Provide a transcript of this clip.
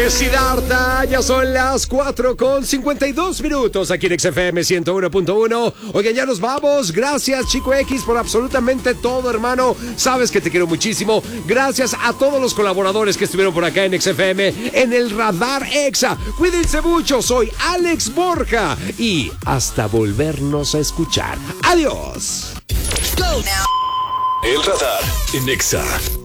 Siddhartha, ya son las 4:52 aquí en XFM 101.1. Oigan, ya nos vamos. Gracias, Chico X, por absolutamente todo, hermano. Sabes que te quiero muchísimo. Gracias a todos los colaboradores que estuvieron por acá en XFM, en el Radar Exa. Cuídense mucho, soy Alex Borja. Y hasta volvernos a escuchar. Adiós. El Radar en Exa.